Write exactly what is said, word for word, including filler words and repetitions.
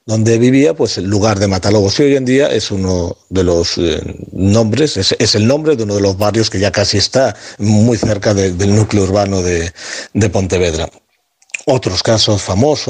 donde vivía, pues el lugar de Matalobos. Y hoy en día es uno de los eh, nombres, es, es, el nombre de uno de los barrios que ya casi está muy cerca de, del núcleo urbano de, de Pontevedra. Otros casos famosos